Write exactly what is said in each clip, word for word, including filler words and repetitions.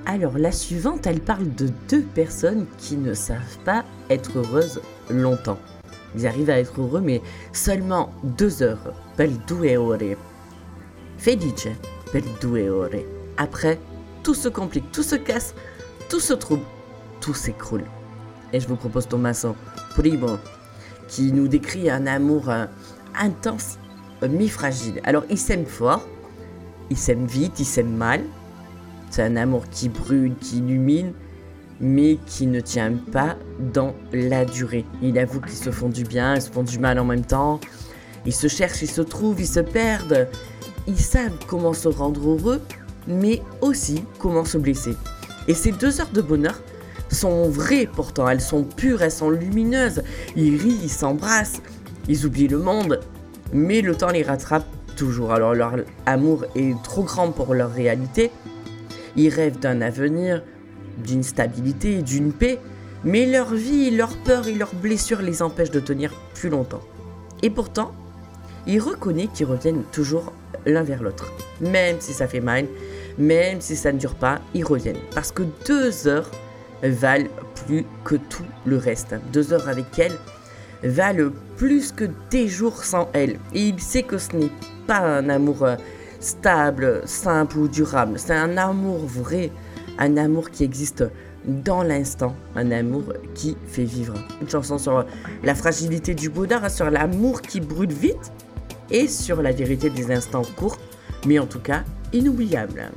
Alors la suivante, elle parle de deux personnes qui ne savent pas être heureuses longtemps. Ils arrivent à être heureux, mais seulement deux heures. Per due ore. Felice per due ore. Après, tout se complique, tout se casse, tout se trouble, tout s'écroule. Et je vous propose Tommaso Primo, qui nous décrit un amour euh, intense, euh, mais fragile. Alors, il s'aime fort, il s'aime vite, il s'aime mal. C'est un amour qui brûle, qui illumine, mais qui ne tient pas dans la durée. Il avoue qu'ils se font du bien, ils se font du mal en même temps. Ils se cherchent, ils se trouvent, ils se perdent. Ils savent comment se rendre heureux, mais aussi comment se blesser. Et ces deux heures de bonheur sont vraies pourtant, elles sont pures, elles sont lumineuses. Ils rient, ils s'embrassent, ils oublient le monde, mais le temps les rattrape toujours. Alors leur amour est trop grand pour leur réalité. Ils rêvent d'un avenir, d'une stabilité, d'une paix, mais leur vie, leurs peurs et leurs blessures les empêchent de tenir plus longtemps. Et pourtant, il reconnaît qu'ils reviennent toujours l'un vers l'autre. Même si ça fait mal, même si ça ne dure pas, ils reviennent. Parce que deux heures valent plus que tout le reste. Deux heures avec elle valent plus que des jours sans elle. Et il sait que ce n'est pas un amour stable, simple ou durable. C'est un amour vrai, un amour qui existe dans l'instant, un amour qui fait vivre. Une chanson sur la fragilité du bonheur, sur l'amour qui brûle vite et sur la vérité des instants courts, mais en tout cas inoubliables.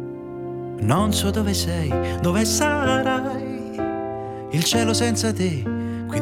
Non so dove sei, dove sarai, il cielo senza te